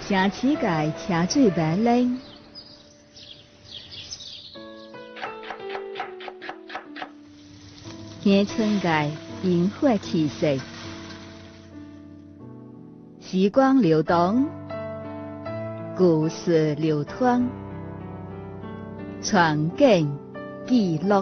城市界车水马龙，乡村界萤火气息，时光流动，故事流淌，传景记录。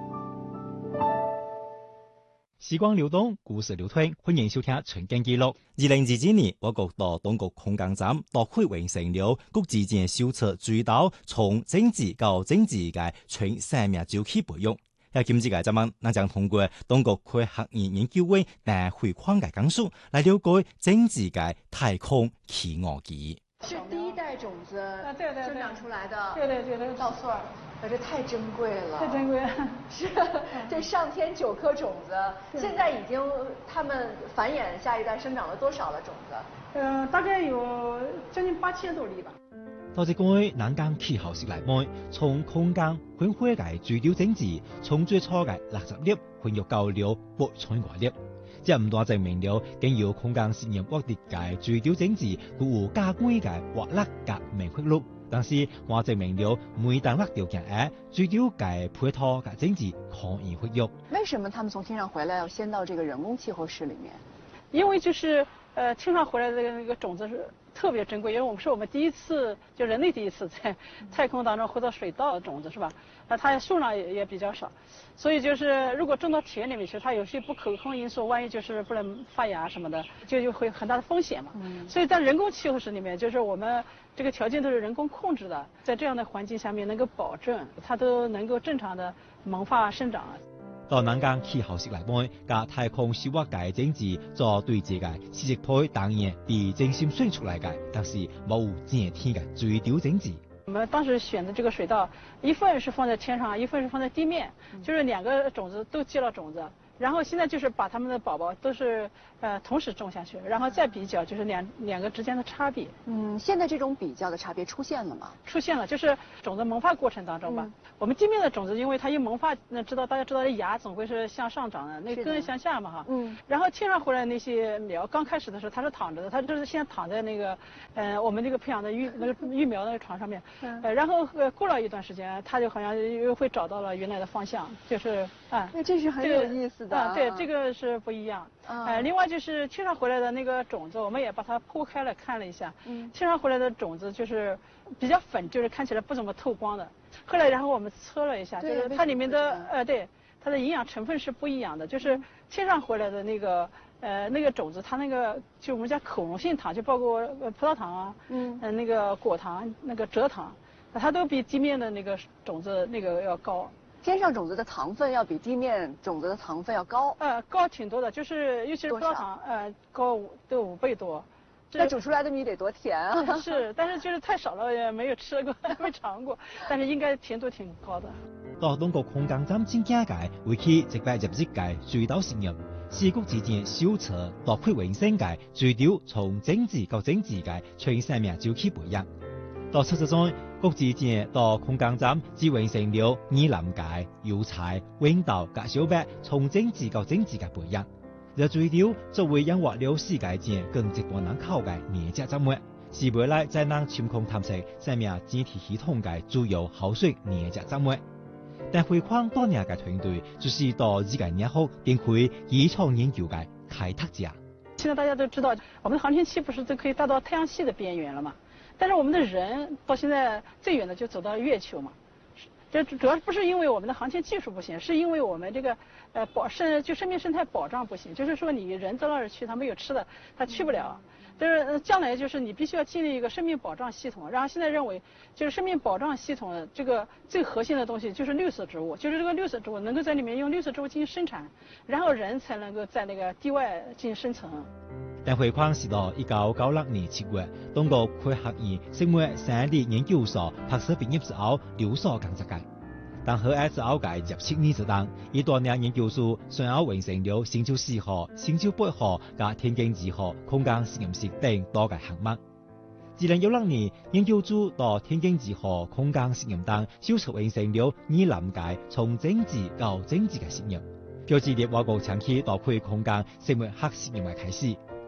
时光流动，故事流淌，欢迎收听《全景记录》。2022年，我国到东国空港站大概完成了国之间修车追到从政治到政治嘅全生命周期培育。喺今次嘅集問，我將通過東國科學院研究會但回框嘅講述，來了解政治嘅太空企鵝記。 是第一代種子生長出來的， 對， 稻穗兒，這太珍貴了， 太珍貴了。 是，這上天9顆種子，現在已經他們繁衍下一代生長了多少的種子？ 大概有將近8000多粒吧。 到這個南港氣候式嚟講，從空間分化嘅主流政治，從最初嘅60粒混入到了800多粒。這唔單證明了經由空間實驗獲得嘅主流政治具有加貴嘅活力革命活路，但是還證明了每當落條件下，主流嘅配套嘅政治可以活躍。 為什麼他們從天上回來要先到這個人工氣候室裡面？ 因為就是天上回來的那個種子是特別珍貴，因為我們第一次就人類第一次在太空當中回到水稻的種子是吧？它數量也比較少，所以就是如果種到田裡面去，它有些不可控因素，萬一就是不能發芽什麼的，就會很大的風險嘛。所以在人工氣候室裡面，就是我們這個條件都是人工控制的，在這樣的環境下面能夠保證它都能夠正常的萌發生長。 到南港氣候式嚟講，甲太空生活嘅政治做對接嘅，事實配當然比精心選出來嘅，但是冇正天嘅最屌政治。 我們當時選的這個水稻，一份是放在天上，一份是放在地面，就是兩個種子都接了種子。然後現在就是把他們的寶寶都是同時種下去，然後再比較就是兩個之間的差別。 現在這種比較的差別出現了嗎？ 出現了，就是種子萌發過程當中吧。我們地面的種子，因為它一萌發，大家知道芽總會是向上長的，那根向下嘛哈。然後天上回來那些苗，剛開始的時候它是躺着的，它就是現在躺在那個我們這個培養的育苗那個床上面。然後過了一段時間，它就好像又會找到了原來的方向，就是那這是很有意思的。 對，這個是不一樣。另外就是天上回來的那個種子，我們也把它剖開了看了一下。天上回來的種子就是比較粉，就是看起來不怎麼透光的。後來然後我們測了一下，就是它裡面的對它的營養成分是不一樣的。就是天上回來的那個種子，它那個就我們叫可溶性糖，就包括葡萄糖啊，那個果糖、那個蔗糖，它都比地面的那個種子那個要高。 天上種子的糖分要比地面種子的糖分要高， 高挺多的，就是尤其是葡萄糖，高都5倍多。 那煮出來的米得多甜啊！ 是，但是就是太少了，也沒有吃過，沒嘗過，但是應該甜度挺高的。 到東國空間站正經界，為期120日水稻實驗，是國之間修車大規完成界，最屌從政治到政治界全生命周期培養。到測試中，國之間到空間站只完成了二林界、油菜、豌豆及小麥從政治到政治界培養。而最屌作為養活了世界間更極多人口嘅年隻作物，是未來在能潛空探測生命整體系統嘅主要後續年隻作物。但回框多年嘅團隊就是到這個年後展開異創研究嘅開拓者。 現在大家都知道，我們的航天器不是都可以達到太陽系的邊緣了嗎？但是我們的人到現在最遠的就走到月球嘛，這主要不是因為我們的航天技術不行，是因為我們這個生命生態保障不行。就是說你人到那兒去，他沒有吃的，他去不了。就是將來就是你必須要建立一個生命保障系統。然後現在認為，就是生命保障系統這個最核心的東西就是綠色植物，就是這個綠色植物能夠在裡面用綠色植物進行生產，然後人才能夠在那個地外進行生存。 但回框是到1996年7月，東國科學院生物生理研究所博士畢業之後留所工作界。但後來之後嘅17年之當，以多年研究數隨後完成了星球4號、星球8號及天經2號空間實驗室等多個項目。2016年，研究組到天經2號空間實驗當首次完成了2林界從政治到政治嘅實驗，標誌着我國長期到開空間生物學實驗嘅開始。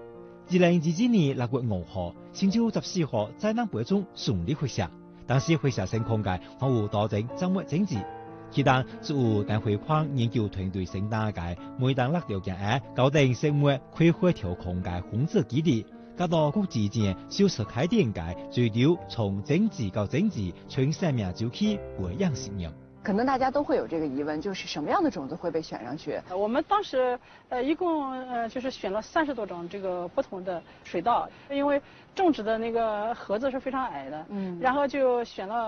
2022年6月5號，先朝14號在南北中順利會社，當時會社升空界還有多正周末整治，其當就有但會框研究團隊升大界，每當6條件下，搞定生末開會調控界控制基地，搞到國之間小車開店界，最少從政治到政治，全生命周期培養信任。 可能大家都会有这个疑问，就是什么样的种子会被选上去？ 我们当时一共就是选了30多种这个不同的水稻，因为种植的那个盒子是非常矮的，然后就选了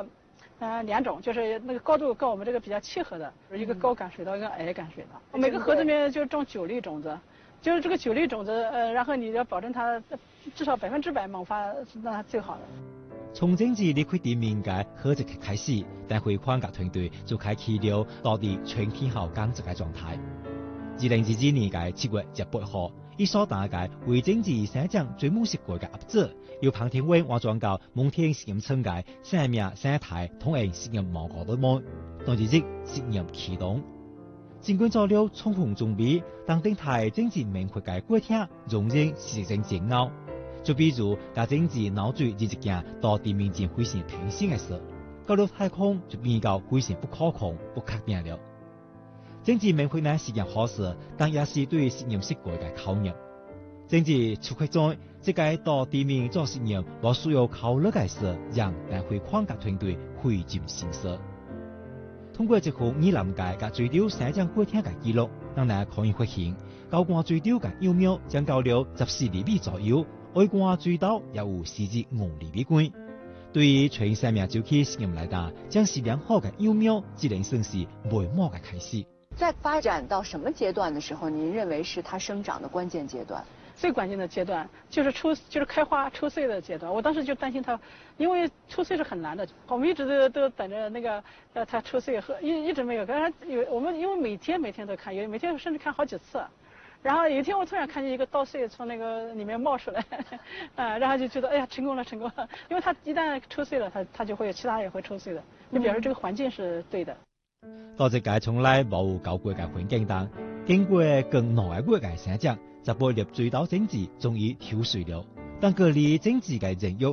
2种，就是那个高度跟我们这个比较契合的，一个高杆水稻，一个矮杆水稻。每个盒子里面就种9粒种子，就是这个9粒种子，然后你要保证它至少100%萌发，那最好的。 從政治離開店面界合作開始，但會框架團隊就開啟了到底全天候工作嘅狀態。2022年嘅7月18號，一所大界為政治生長最務實過嘅合作，由彭天榮化妝到蒙天實驗村界生命生態同樣實驗網過對門，當日實驗啟動。儘管做了充分準備，但定台政治明確嘅過程仍然是成煎熬。就比如，甲政治腦水日件到地面前非常平行嘅事，到了太空就變到非常不可控、不確定了。政治明確呢是件好事，但也是對實驗室改嘅考驗。政治出缺在，即個到地面做實驗，我需要考慮嘅事，讓但會框架團隊費盡心思。通過這項擬林界甲最少生長過程嘅記錄，讓大家可以發現，高官最少嘅幼苗將到了14厘米左右。外觀最多也有45厘米寬，對於全生命周期實驗來講，將是良好嘅幼苗，只能算是微末嘅開始。 在發展到什麼階段的時候，您認為是它生長的關鍵階段？ 最關鍵的階段就是開花抽穗的階段。我當時就擔心它，因為抽穗是很難的，我們一直都等着那個它抽穗和一直沒有。但是我們因為每天都看，每天甚至看好幾次。然後有一天我突然看見一個稻穗從那個裡面冒出來，然後就覺得哎呀成功了，因為它一旦抽穗了，它就會其他也會抽穗的，就表示這個環境是對的。 到這個從來冇搞過嘅環境當，經過更耐過嘅生長，就步入最到政治終於跳水了。但嗰啲政治嘅人肉